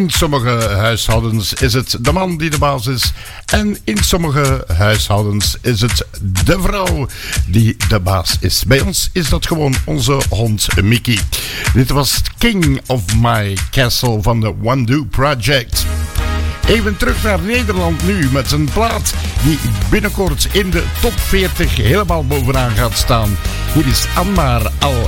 In sommige huishoudens is het de man die de baas is. En in sommige huishoudens is het de vrouw die de baas is. Bij ons is dat gewoon onze hond Mickey. Dit was King of My Castle van de One Do Project. Even terug naar Nederland nu met een plaat die binnenkort in de top 40 helemaal bovenaan gaat staan. Hier is Anmar Al